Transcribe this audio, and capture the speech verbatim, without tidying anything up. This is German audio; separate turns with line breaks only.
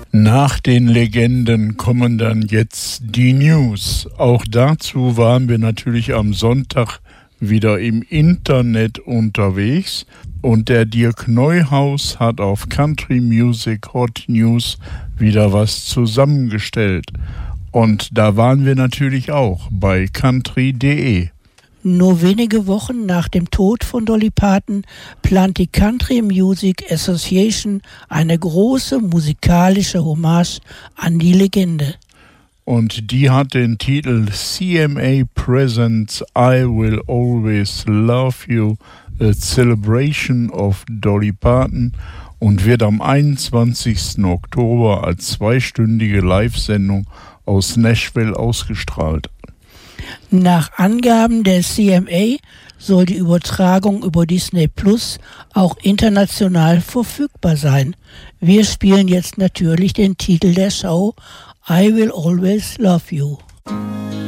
Nach den Legenden kommen dann jetzt die News. Auch dazu waren wir natürlich am Sonntag wieder im Internet unterwegs und der Dirk Neuhaus hat auf Country Music Hot News wieder was zusammengestellt. Und da waren wir natürlich auch bei country punkt de.
Nur wenige Wochen nach dem Tod von Dolly Parton plant die Country Music Association eine große musikalische Hommage an die Legende.
Und die hat den Titel C M A Presents I Will Always Love You, a Celebration of Dolly Parton und wird am einundzwanzigsten Oktober als zweistündige Live-Sendung aus Nashville ausgestrahlt.
Nach Angaben der C M A soll die Übertragung über Disney Plus auch international verfügbar sein. Wir spielen jetzt natürlich den Titel der Show I Will Always Love You.